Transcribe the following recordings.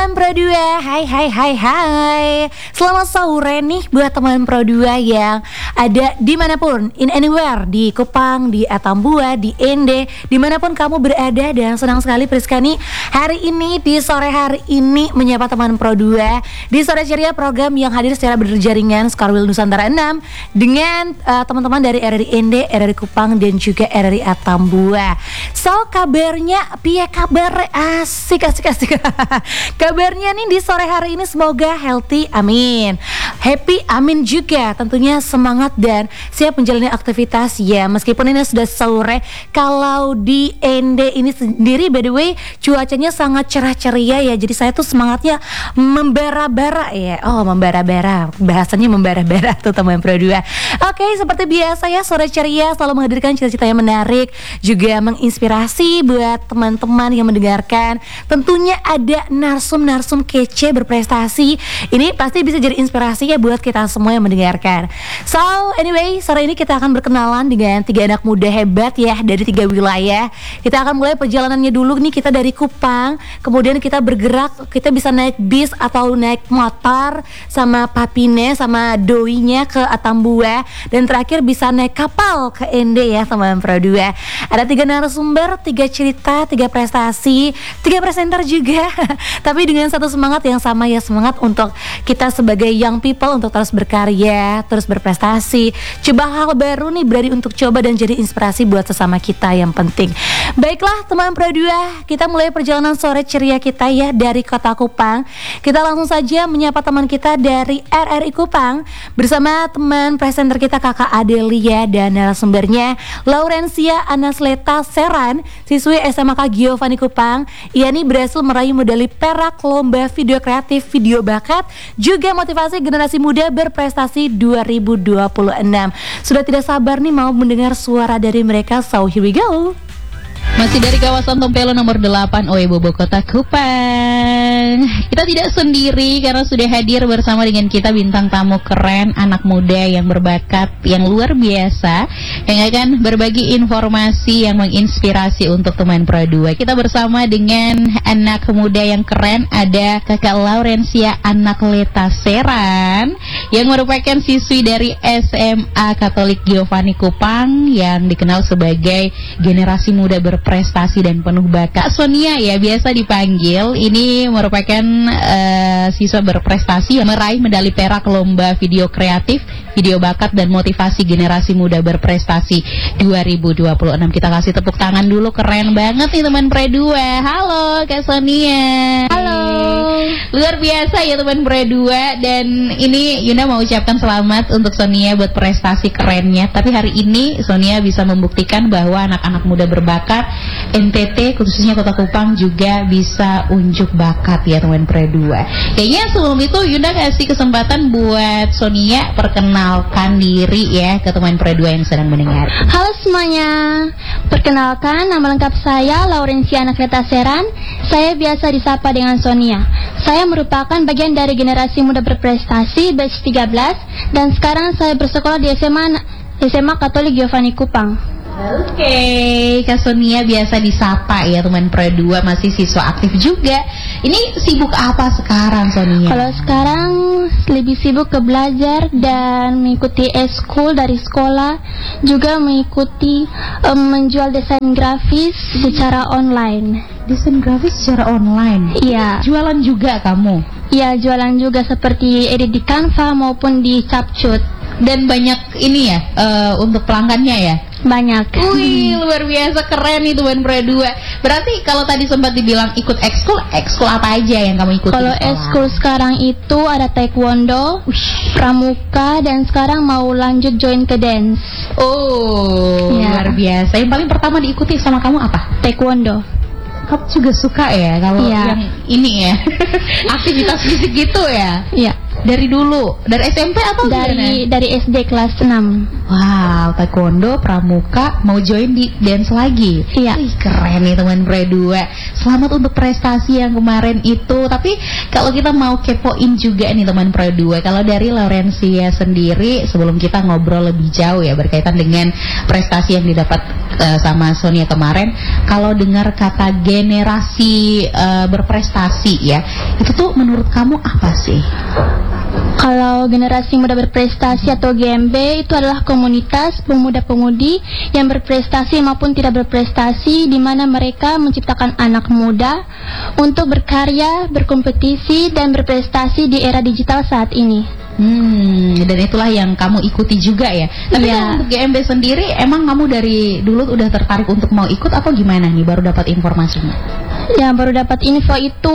teman Pro 2, hai. Selamat sore nih buat teman Pro 2 yang ada dimanapun, in anywhere, di Kupang, di Atambua, di Ende, dimanapun kamu berada. Dan senang sekali Priska nih hari ini, di sore hari ini menyapa teman Pro 2 di Sore Ceria, program yang hadir secara berjaringan Skarwil Nusantara 6 dengan teman-teman dari RRI Ende, RRI Kupang, dan juga RRI Atambua. So, kabarnya, piye kabar? Asik. Kabarnya nih di sore hari ini semoga healthy, amin. Happy, amin juga. Tentunya semangat dan siap menjalani aktivitas ya. Meskipun ini sudah sore, kalau di Ende ini sendiri by the way cuacanya sangat cerah ceria ya. Jadi saya tuh semangatnya membara-bara ya. Oh, membara-bara. Bahasanya membara-bara tuh teman Pro 2. Oke, seperti biasa ya, Sore Ceria selalu menghadirkan cita-cita yang menarik, juga menginspirasi buat teman-teman yang mendengarkan. Tentunya ada narsum-narsum kece berprestasi. Ini pasti bisa jadi inspirasi ya buat kita semua yang mendengarkan. So anyway, sore ini kita akan berkenalan dengan 3 anak muda hebat ya dari 3 wilayah. Kita akan mulai perjalanannya dulu nih, kita dari Kupang, kemudian kita bergerak, kita bisa naik bis atau naik motor sama papine sama doinya ke Atambua, dan terakhir bisa naik kapal ke Ende ya teman Pro 2. Ada 3 narasumber, 3 cerita, 3 prestasi, 3 presenter juga tapi dengan satu semangat yang sama ya, semangat untuk kita sebagai young people untuk terus berkarya, terus berprestasi, coba hal baru nih, berani untuk coba dan jadi inspirasi buat sesama kita yang penting. Baiklah teman Pro 2, kita mulai perjalanan sore ceria kita ya dari kota Kupang. Kita langsung saja menyapa teman kita dari RRI Kupang bersama teman presenter kita Kakak Adelia dan narasumbernya Laurencia Anasleta Seran, siswi SMK Giovanni Kupang. Ia nih berhasil meraih medali perak lomba video kreatif, video bakat, juga motivasi generasi muda berprestasi 2026. Sudah tidak sabar nih mau mendengar suara dari mereka, so here we go. Masih dari kawasan Tompelo nomor 8 Oebobo Kota Kupang. Kita tidak sendiri karena sudah hadir bersama dengan kita bintang tamu keren, anak muda yang berbakat, yang luar biasa, yang akan berbagi informasi yang menginspirasi untuk teman Pro 2. Kita bersama dengan anak muda yang keren, ada Kakak Laurencia Anasleta Seran yang merupakan siswi dari SMA Katolik Giovanni Kupang yang dikenal sebagai generasi muda berprestasi dan penuh bakat. Sonia ya biasa dipanggil. Ini merupakan siswa berprestasi yang meraih medali perak lomba video kreatif, video bakat dan motivasi generasi muda berprestasi 2026. Kita kasih tepuk tangan dulu, keren banget nih teman Pro 2. Halo Kak Sonia. Halo. Luar biasa ya teman Pro 2. Dan ini Yunda mau ucapkan selamat untuk Sonia buat prestasi kerennya. Tapi hari ini Sonia bisa membuktikan bahwa anak-anak muda berbakat NTT khususnya Kota Kupang juga bisa unjuk bakat ya teman Pro 2. Kayaknya sebelum itu Yunda kasih kesempatan buat Sonia perkenalkan diri ya ke teman Pro 2 yang sedang mendengar. Halo semuanya, perkenalkan nama lengkap saya Laurencia Anasleta Seran. Saya biasa disapa dengan Sonia. Saya merupakan bagian dari generasi muda berprestasi batch 13 dan sekarang saya bersekolah di SMA Katolik Giovanni Kupang. Oke, Kak Sonia biasa disapa ya teman Pro 2, masih siswa aktif juga. Ini sibuk apa sekarang Sonia? Kalau sekarang lebih sibuk ke belajar dan mengikuti e-school dari sekolah, juga mengikuti menjual desain grafis secara online. Desain grafis secara online? Iya. Jualan juga kamu? Iya, jualan juga seperti edit di Canva maupun di Capcut. Dan banyak ini ya untuk pelanggannya ya? Banyak. Wih, luar biasa, keren nih teman Pro 2. Berarti kalau tadi sempat dibilang ikut ekskul apa aja yang kamu ikuti? Kalau ekskul sekarang itu ada taekwondo, pramuka, dan sekarang mau lanjut join ke dance. Oh, ya. Luar biasa. Yang paling pertama diikuti sama kamu apa? Taekwondo. Kamu juga suka ya kalau yang ini ya aktivitas fisik gitu ya? Iya. dari dulu, dari SMP atau gimana? Dari SD kelas 6. Wow, taekwondo, pramuka, mau join di dance lagi. Iya. Wih, keren nih teman berdua. Selamat untuk prestasi yang kemarin itu. Tapi kalau kita mau kepoin juga nih teman berdua, kalau dari Laurencia sendiri, sebelum kita ngobrol lebih jauh ya berkaitan dengan prestasi yang didapat sama Sonia kemarin, kalau dengar kata generasi berprestasi ya, itu tuh menurut kamu apa sih? Kalau generasi muda berprestasi atau GMB itu adalah komunitas pemuda-pemudi yang berprestasi maupun tidak berprestasi, di mana mereka menciptakan anak muda untuk berkarya, berkompetisi, dan berprestasi di era digital saat ini. Dan itulah yang kamu ikuti juga ya. Tapi kalau untuk GMB sendiri, emang kamu dari dulu udah tertarik untuk mau ikut atau gimana nih? Baru dapat informasinya? Ya, baru dapat info itu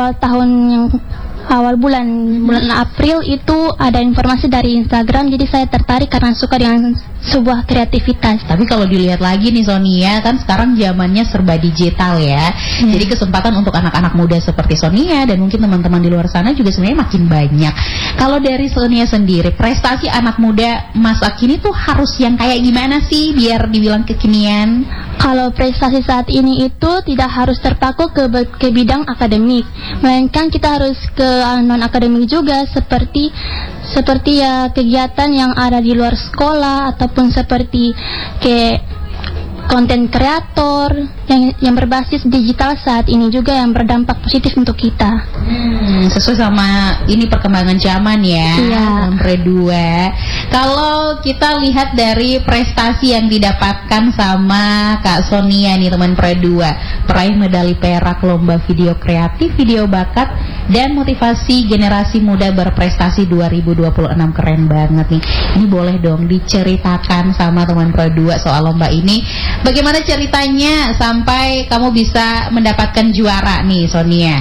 awal bulan April itu ada informasi dari Instagram, jadi saya tertarik karena suka dengan sebuah kreativitas. Tapi kalau dilihat lagi nih Sonia, kan sekarang zamannya serba digital ya. Jadi kesempatan untuk anak-anak muda seperti Sonia dan mungkin teman-teman di luar sana juga sebenarnya makin banyak. Kalau dari Sonia sendiri, prestasi anak muda masa kini tuh harus yang kayak gimana sih biar dibilang kekinian? Kalau prestasi saat ini itu tidak harus terpaku ke bidang akademik, melainkan kita harus ke non akademik juga, seperti ya kegiatan yang ada di luar sekolah ataupun seperti kayak konten kreator yang berbasis digital saat ini juga yang berdampak positif untuk kita. Sesuai sama ini perkembangan zaman ya. Iya. Berdua. Kalau kita lihat dari prestasi yang didapatkan sama Kak Sonia nih teman berdua, peraih medali perak lomba video kreatif, video bakat dan motivasi generasi muda berprestasi 2026, keren banget nih. Ini boleh dong diceritakan sama teman berdua soal lomba ini. Bagaimana ceritanya sampai kamu bisa mendapatkan juara nih Sonia?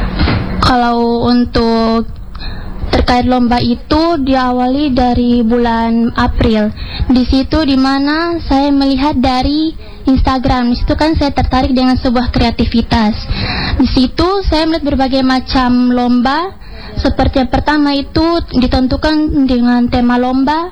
Kalau untuk terkait lomba itu diawali dari bulan April. Di situ dimana saya melihat dari Instagram, di situ kan saya tertarik dengan sebuah kreativitas. Di situ saya melihat berbagai macam lomba. Seperti yang pertama itu ditentukan dengan tema lomba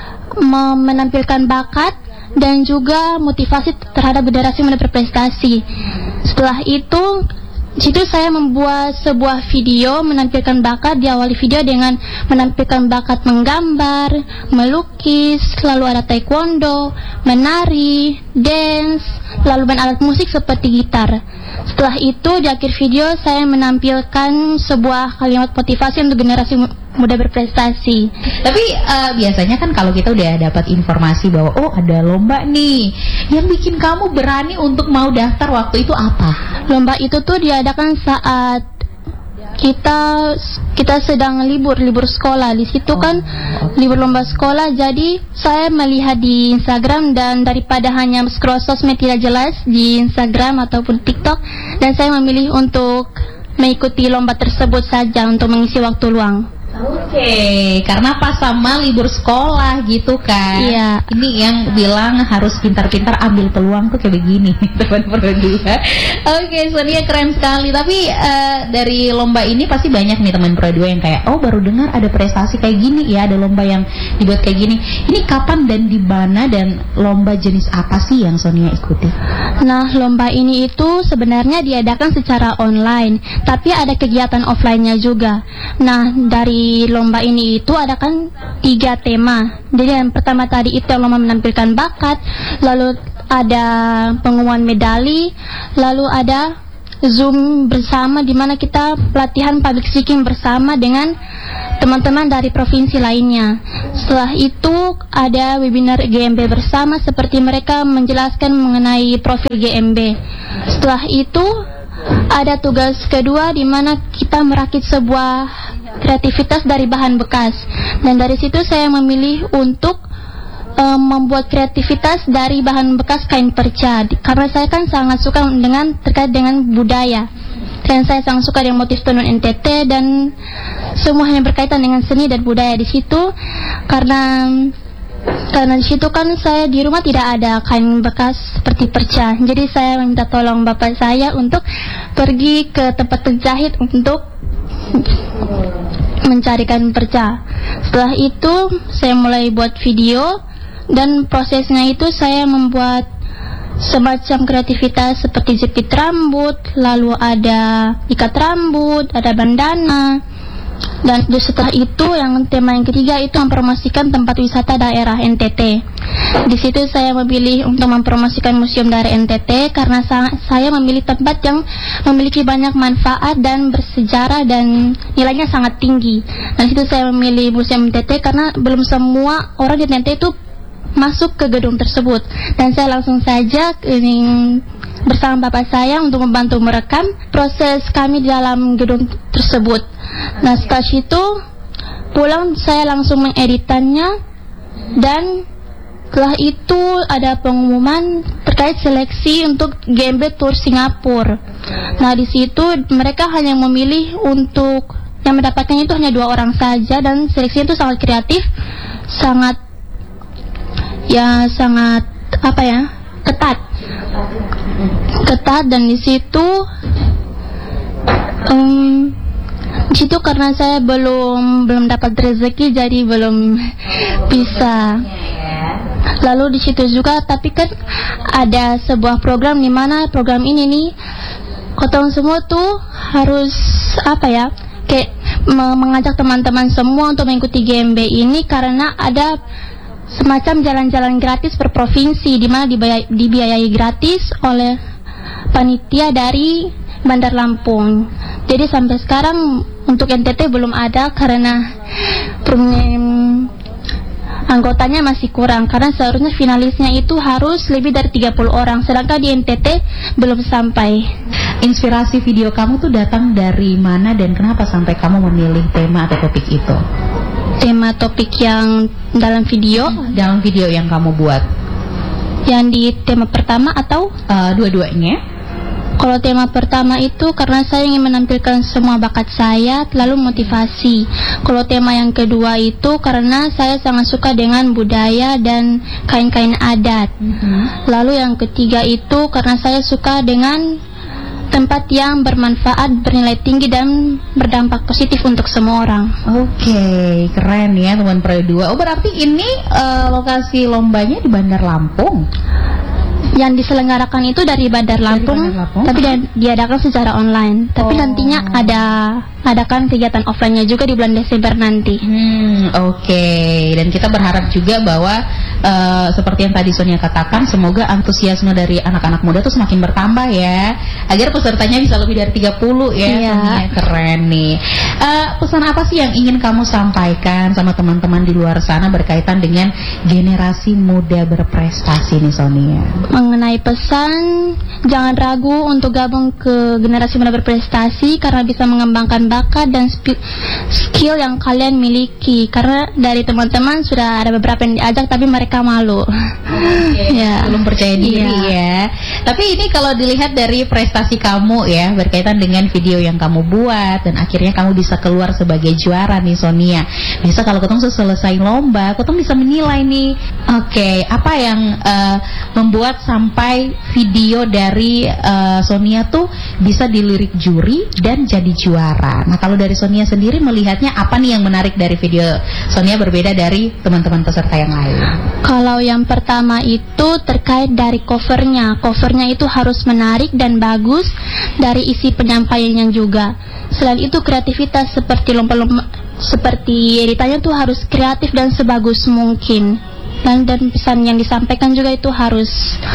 menampilkan bakat dan juga motivasi terhadap generasi muda berprestasi. Setelah itu, situ saya membuat sebuah video menampilkan bakat. Diawali video dengan menampilkan bakat menggambar, melukis, lalu ada taekwondo, menari, dance, lalu main alat musik seperti gitar. Setelah itu di akhir video saya menampilkan sebuah kalimat motivasi untuk generasi muda berprestasi. Tapi biasanya kan kalau kita udah dapat informasi bahwa oh ada lomba nih, yang bikin kamu berani untuk mau daftar waktu itu apa? Lomba itu tuh diadakan saat kita sedang libur sekolah. Di situ kan libur lomba sekolah, jadi saya melihat di Instagram dan daripada hanya scroll sosmed tidak jelas di Instagram ataupun TikTok, dan saya memilih untuk mengikuti lomba tersebut saja untuk mengisi waktu luang. Oke, karena pas sama libur sekolah gitu kan. Iya. Ini yang bilang harus pintar-pintar ambil peluang tuh kayak begini, teman berdua. Oke, Sonia keren sekali. Tapi dari lomba ini pasti banyak nih teman berdua yang kayak, oh baru dengar ada prestasi kayak gini ya, ada lomba yang dibuat kayak gini. Ini kapan dan di mana dan lomba jenis apa sih yang Sonia ikuti? Nah, lomba ini itu sebenarnya diadakan secara online, tapi ada kegiatan offline-nya juga. Nah, dari lomba ini itu ada kan 3 tema. Jadi yang pertama tadi itu yang lomba menampilkan bakat, lalu ada pengumuman medali, lalu ada Zoom bersama di mana kita pelatihan public speaking bersama dengan teman-teman dari provinsi lainnya. Setelah itu ada webinar GMB bersama seperti mereka menjelaskan mengenai profil GMB. Setelah itu ada tugas kedua di mana kita merakit sebuah kreativitas dari bahan bekas, dan dari situ saya memilih untuk membuat kreativitas dari bahan bekas kain perca, karena saya kan sangat suka terkait dengan budaya, dan saya sangat suka dengan motif tenun NTT dan semua yang berkaitan dengan seni dan budaya di situ. Karena di situ kan saya di rumah tidak ada kain bekas seperti perca, jadi saya minta tolong bapak saya untuk pergi ke tempat penjahit untuk mencarikan pekerja. Setelah itu saya mulai buat video, dan prosesnya itu saya membuat semacam kreativitas seperti jepit rambut, lalu ada ikat rambut, ada bandana. Dan setelah itu yang tema yang ketiga itu mempromosikan tempat wisata daerah NTT. Di situ saya memilih untuk mempromosikan museum daerah NTT karena saya memilih tempat yang memiliki banyak manfaat dan bersejarah dan nilainya sangat tinggi. Dan situ saya memilih museum NTT karena belum semua orang di NTT itu masuk ke gedung tersebut. Dan saya langsung saja bersama bapak saya untuk membantu merekam proses kami di dalam gedung tersebut. Nah, setelah itu pulang saya langsung mengeditannya, dan setelah itu ada pengumuman terkait seleksi untuk GMB Tour Singapura. Nah, di situ mereka hanya memilih untuk yang mendapatkannya itu hanya 2 orang saja, dan seleksinya itu sangat kreatif, sangat ketat, dan di situ karena saya belum dapat rezeki, jadi belum bisa. Lalu di situ juga, tapi kan ada sebuah program di mana program ini nih, kotong semua tuh harus kayak mengajak teman-teman semua untuk mengikuti GMB ini, karena ada semacam jalan-jalan gratis per provinsi di mana dibiayai gratis oleh panitia dari Bandar Lampung. Jadi sampai sekarang untuk NTT belum ada karena anggotanya masih kurang, karena seharusnya finalisnya itu harus lebih dari 30 orang, sedangkan di NTT belum sampai. Inspirasi video kamu tuh datang dari mana dan kenapa sampai kamu memilih tema atau topik itu? Tema topik yang dalam video? Dalam video yang kamu buat. Yang di tema pertama atau? Dua-duanya. Kalau tema pertama itu karena saya ingin menampilkan semua bakat saya, lalu motivasi. Kalau tema yang kedua itu karena saya sangat suka dengan budaya dan kain-kain adat. Lalu yang ketiga itu karena saya suka dengan tempat yang bermanfaat, bernilai tinggi, dan berdampak positif untuk semua orang. Oke, keren ya teman Pro 2. Oh, berarti ini lokasi lombanya di Bandar Lampung? Yang diselenggarakan itu dari Bandar Lampung, tapi diadakan secara online. Tapi nantinya adakan kegiatan offline-nya juga di bulan Desember nanti. Oke. Dan kita berharap juga bahwa seperti yang tadi Sonia katakan, semoga antusiasme dari anak-anak muda tuh semakin bertambah ya, agar pesertanya bisa lebih dari 30 ya. Iya. Sonia, keren nih. Pesan apa sih yang ingin kamu sampaikan sama teman-teman di luar sana berkaitan dengan generasi muda berprestasi nih, Sonia? Mengenai pesan, jangan ragu untuk gabung ke generasi muda berprestasi karena bisa mengembangkan bakat dan skill yang kalian miliki. Karena dari teman-teman sudah ada beberapa yang diajak tapi mereka malu. Ya. Belum percaya diri ya. Tapi ini kalau dilihat dari prestasi kamu ya, berkaitan dengan video yang kamu buat dan akhirnya kamu bisa keluar sebagai juara nih, Sonia. Bisa kalau ketemu selesai lomba, ketemu bisa menilai nih. Oke, apa yang membuat sampai video dari Sonia tuh bisa dilirik juri dan jadi juara. Nah, kalau dari Sonia sendiri melihatnya apa nih yang menarik dari video Sonia berbeda dari teman-teman peserta yang lain? Kalau yang pertama itu terkait dari covernya. Covernya itu harus menarik dan bagus dari isi penyampaiannya juga. Selain itu kreativitas seperti lomba-lomba, seperti editannya tuh harus kreatif dan sebagus mungkin. Dan pesan yang disampaikan juga itu harus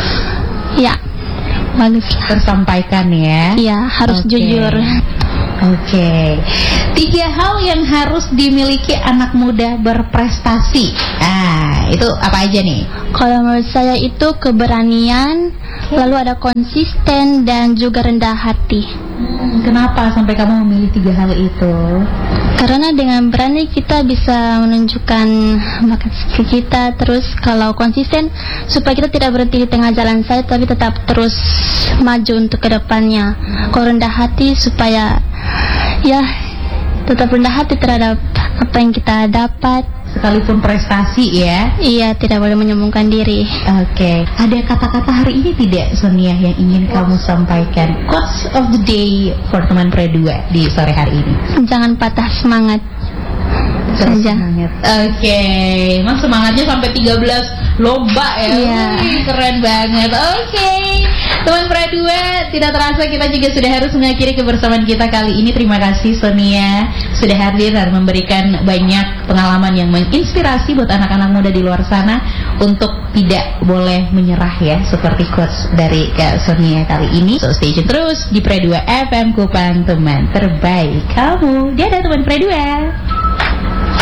bagus tersampaikan ya. Iya, harus jujur. Oke. 3 hal yang harus dimiliki anak muda berprestasi. Itu apa aja nih? Kalau menurut saya itu keberanian, lalu ada konsisten dan juga rendah hati. Kenapa sampai kamu memilih 3 hal itu? Karena dengan berani kita bisa menunjukkan bakat skill kita. Terus kalau konsisten supaya kita tidak berhenti di tengah jalan saya, tapi tetap terus maju untuk kedepannya. Kalau rendah hati supaya tetap rendah hati terhadap apa yang kita dapat. sekalipun prestasi ya. Iya, tidak boleh menyombongkan diri. Oke, ada kata-kata hari ini tidak Sonia yang ingin kamu sampaikan? Quotes of the day for teman Pro 2 di sore hari ini. Jangan patah semangat. Terus Saja. semangat. Oke, emang semangatnya sampai 13 lomba ya. Iya. Wih, keren banget. Oke, teman Pro 2, tidak terasa kita juga sudah harus mengakhiri kebersamaan kita kali ini. Terima kasih Sonia sudah hadir dan memberikan banyak pengalaman yang menginspirasi buat anak-anak muda di luar sana untuk tidak boleh menyerah ya, seperti quotes dari Kak Sonia kali ini. So stay tune terus di Pro 2 FM Kupang, teman terbaik kamu. Dadah teman Pro 2.